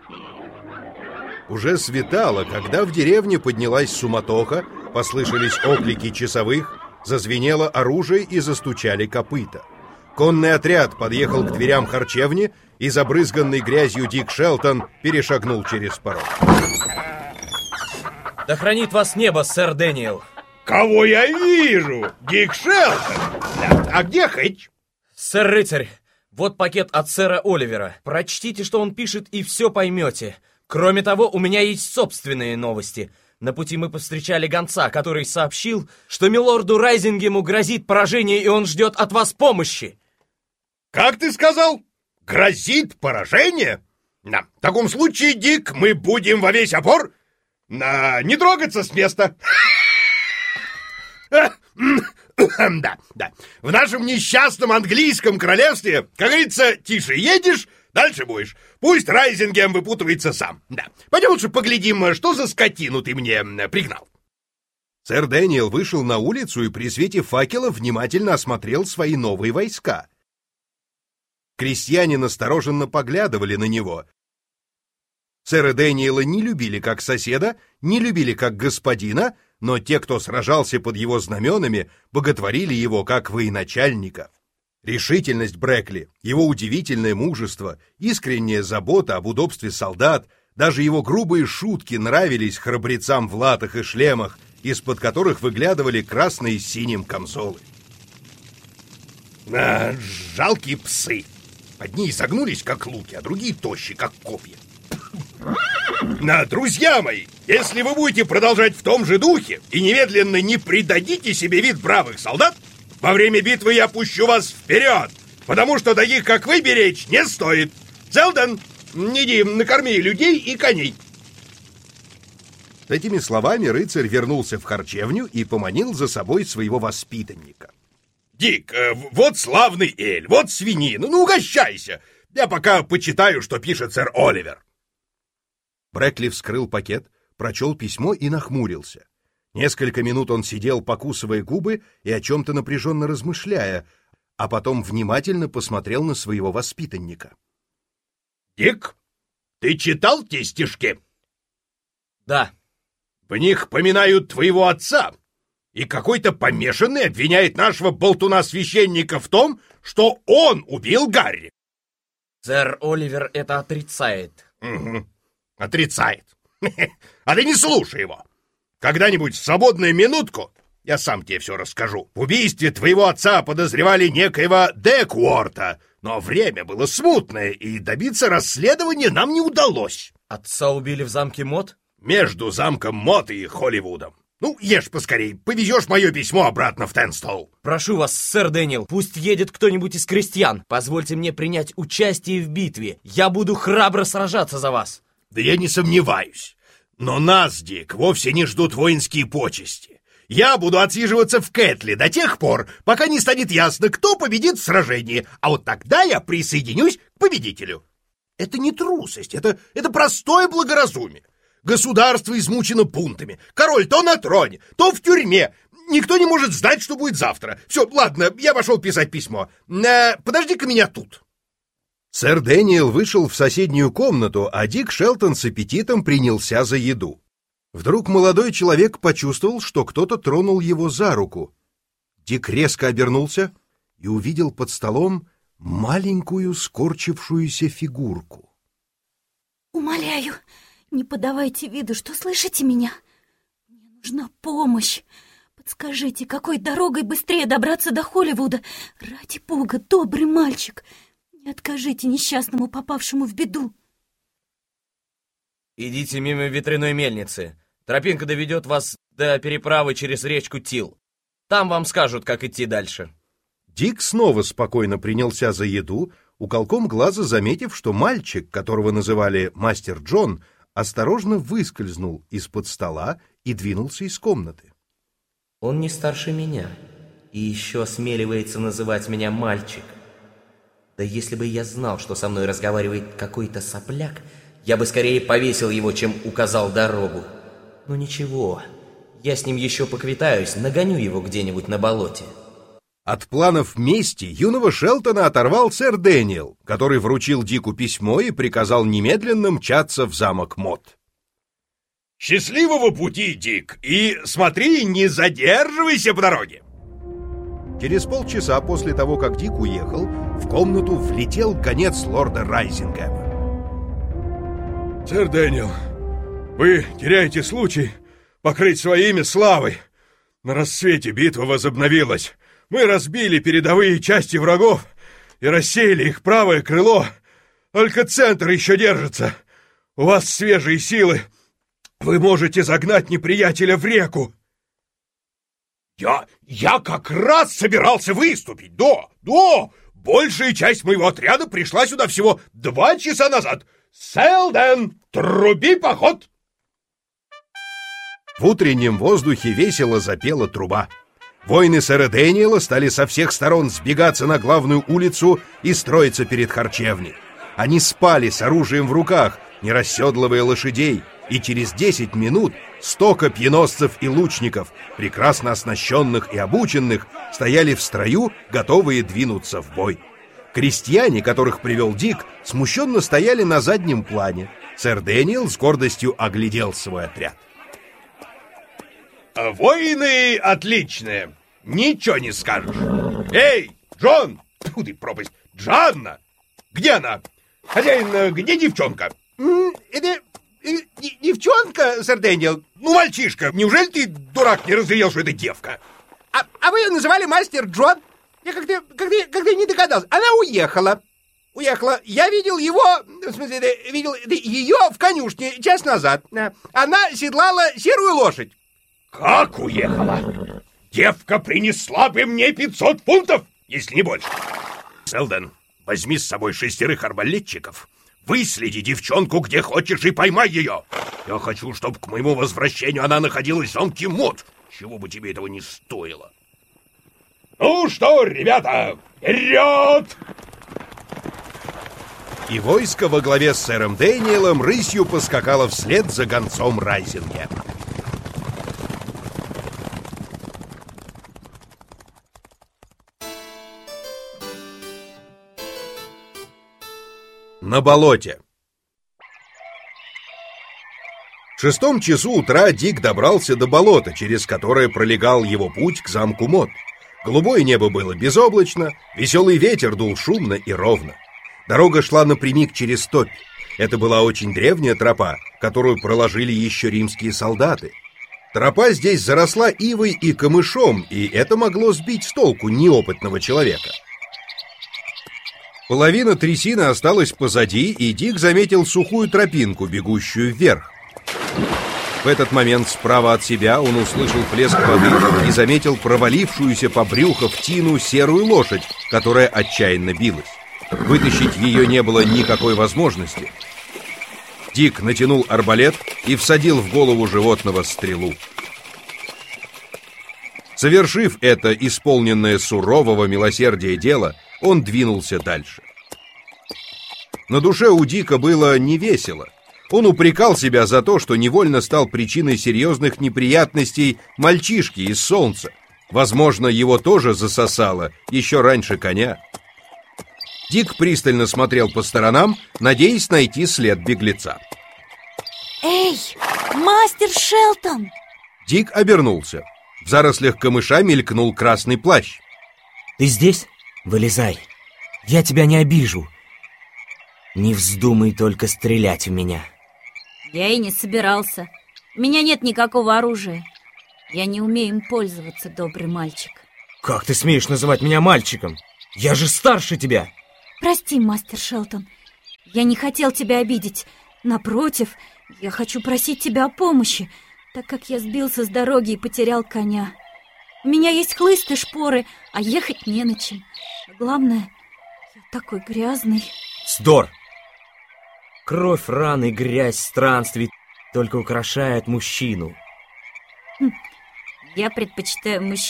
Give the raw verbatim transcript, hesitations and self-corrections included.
Уже светало, когда в деревне поднялась суматоха, послышались оклики часовых, зазвенело оружие и застучали копыта. Конный отряд подъехал к дверям харчевни, и забрызганный грязью Дик Шелтон перешагнул через порог. Да хранит вас небо, сэр Дэниел. Кого я вижу? Дик Шелтон? А где Хэтч? Сэр-рыцарь, вот пакет от сэра Оливера. Прочтите, что он пишет, и все поймете. Кроме того, у меня есть собственные новости. На пути мы повстречали гонца, который сообщил, что милорду Райзингему грозит поражение, и он ждет от вас помощи. Как ты сказал? Грозит поражение? На, в таком случае, Дик, мы будем во весь опор на, не трогаться с места. Да, да. В нашем несчастном английском королевстве, как говорится, тише едешь, дальше будешь. Пусть Райзингем выпутывается сам. Да. Пойдем лучше поглядим, что за скотину ты мне пригнал. Сэр Дэниел вышел на улицу и при свете факела внимательно осмотрел свои новые войска. Крестьяне настороженно поглядывали на него. Сэра Дэниела не любили как соседа, не любили как господина, но те, кто сражался под его знаменами, боготворили его как военачальника. Решительность Брэкли, его удивительное мужество, искренняя забота об удобстве солдат, даже его грубые шутки нравились храбрецам в латах и шлемах, из-под которых выглядывали красные с синим камзолы. А, жалкие псы! Одни изогнулись, как луки, а другие тощи, как копья. На, друзья мои, если вы будете продолжать в том же духе и немедленно не придадите себе вид бравых солдат, во время битвы я пущу вас вперед, потому что таких, как вы, беречь не стоит. Селдон, иди, накорми людей и коней. С этими словами рыцарь вернулся в харчевню и поманил за собой своего воспитанника. Дик, вот славный эль, вот свинина, ну угощайся. Я пока почитаю, что пишет сэр Оливер. Брэкли вскрыл пакет, прочел письмо и нахмурился. Несколько минут он сидел, покусывая губы и о чем-то напряженно размышляя, а потом внимательно посмотрел на своего воспитанника. Дик, ты читал те стишки? Да. В них поминают твоего отца, и какой-то помешанный обвиняет нашего болтуна-священника в том, что он убил Гарри. Сэр Оливер это отрицает. Угу. Отрицает. А ты не слушай его. Когда-нибудь в свободную минутку я сам тебе все расскажу. В убийстве твоего отца подозревали некоего Декворта, но время было смутное, и добиться расследования нам не удалось. Отца убили в замке Мот? Между замком Мот и Холливудом. Ну, ешь поскорей, повезешь мое письмо обратно в Тенстоу. Прошу вас, сэр Дэниел, пусть едет кто-нибудь из крестьян. Позвольте мне принять участие в битве. Я буду храбро сражаться за вас. Да я не сомневаюсь. Но нас, Дик, вовсе не ждут воинские почести. Я буду отсиживаться в Кэтли до тех пор, пока не станет ясно, кто победит в сражении, а вот тогда я присоединюсь к победителю. Это не трусость, это, это простое благоразумие. Государство измучено бунтами. Король то на троне, то в тюрьме. Никто не может знать, что будет завтра. Все, ладно, я пошел писать письмо. Э, подожди-ка меня тут. Сэр Дэниел вышел в соседнюю комнату, а Дик Шелтон с аппетитом принялся за еду. Вдруг молодой человек почувствовал, что кто-то тронул его за руку. Дик резко обернулся и увидел под столом маленькую скорчившуюся фигурку. «Умоляю, не подавайте виду, что слышите меня. Мне нужна помощь. Подскажите, какой дорогой быстрее добраться до Холливуда? Ради бога, добрый мальчик, не откажите несчастному, попавшему в беду». Идите мимо ветряной мельницы. Тропинка доведет вас до переправы через речку Тил. Там вам скажут, как идти дальше. Дик снова спокойно принялся за еду, уголком глаза заметив, что мальчик, которого называли мастер Джон, осторожно выскользнул из-под стола и двинулся из комнаты. Он не старше меня и еще осмеливается называть меня мальчик. Да если бы я знал, что со мной разговаривает какой-то сопляк, я бы скорее повесил его, чем указал дорогу. Но ничего, я с ним еще поквитаюсь, нагоню его где-нибудь на болоте. От планов мести юного Шелтона оторвал сэр Дэниел, который вручил Дику письмо и приказал немедленно мчаться в замок Мод. «Счастливого пути, Дик, и смотри, не задерживайся по дороге!» Через полчаса после того, как Дик уехал, в комнату влетел гонец лорда Райзингема. «Сэр Дэниел, вы теряете случай покрыть свое имя славой. На рассвете битва возобновилась. Мы разбили передовые части врагов и рассеяли их правое крыло. Только центр еще держится. У вас свежие силы. Вы можете загнать неприятеля в реку». Я, я как раз собирался выступить, да, да. Большая часть моего отряда пришла сюда всего два часа назад. Селден, труби поход. В утреннем воздухе весело запела труба. Воины сэра Дэниела стали со всех сторон сбегаться на главную улицу и строиться перед харчевней. Они спали с оружием в руках, не расседлывая лошадей, и через десять минут сто копьеносцев и лучников, прекрасно оснащенных и обученных, стояли в строю, готовые двинуться в бой. Крестьяне, которых привел Дик, смущенно стояли на заднем плане. Сэр Дэниел с гордостью оглядел свой отряд. «Воины отличные, ничего не скажешь. Эй, Джон, тьфу ты, пропасть, Джанна, где она? Хозяин, где девчонка?» «Это девчонка, сэр Дэниел?» «Ну, мальчишка, неужели ты, дурак, не разглядел, что это девка?» А, а вы ее называли мастер Джон? Я как-то как как не догадался. Она уехала. Уехала. Я видел его, в смысле, видел ее в конюшне час назад. Она седлала серую лошадь. «Как уехала? Девка принесла бы мне пятьсот фунтов, если не больше. Селден, возьми с собой шестерых арбалетчиков. Выследи девчонку где хочешь и поймай ее. Я хочу, чтобы к моему возвращению она находилась в замке Мод, чего бы тебе этого не стоило. Ну что, ребята, вперед!» И войско во главе с сэром Дэниелом рысью поскакало вслед за гонцом Райзингема. На болоте. В шестом часу утра Дик добрался до болота, через которое пролегал его путь к замку Мод. Голубое небо было безоблачно, веселый ветер дул шумно и ровно. Дорога шла напрямик через топь. Это была очень древняя тропа, которую проложили еще римские солдаты. Тропа здесь заросла ивой и камышом, и это могло сбить с толку неопытного человека. Половина трясины осталась позади, и Дик заметил сухую тропинку, бегущую вверх. В этот момент справа от себя он услышал плеск воды и заметил провалившуюся по брюхо в тину серую лошадь, которая отчаянно билась. Вытащить ее не было никакой возможности. Дик натянул арбалет и всадил в голову животного стрелу. Совершив это исполненное сурового милосердия дело, он двинулся дальше. На душе у Дика было невесело. Он упрекал себя за то, что невольно стал причиной серьезных неприятностей мальчишки из солнца. Возможно, его тоже засосало еще раньше коня. Дик пристально смотрел по сторонам, надеясь найти след беглеца. Эй, мастер Шелтон! Дик обернулся. В зарослях камыша мелькнул красный плащ. Ты здесь? Вылезай. Я тебя не обижу. Не вздумай только стрелять в меня. Я и не собирался. У меня нет никакого оружия. Я не умею им пользоваться, добрый мальчик. Как ты смеешь называть меня мальчиком? Я же старше тебя. Прости, мастер Шелтон. Я не хотел тебя обидеть. Напротив, я хочу просить тебя о помощи, так как я сбился с дороги и потерял коня. У меня есть хлыст и шпоры, а ехать не на чем. Главное, я такой грязный. Вздор! Кровь, раны, грязь, странствий только украшают мужчину. Я предпочитаю мужчин.